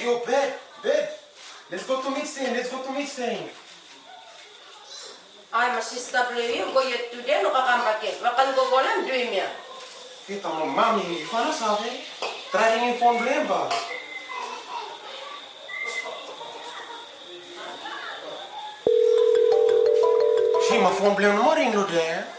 Yo, babe. Let's go to Mixing. Ay, masista beliau go yet today no kakambake. Makan go golam duimia. Kita mau mami, fala sabe? Trazem em phone lembra? Sim, mas phone lembra não ring lo de.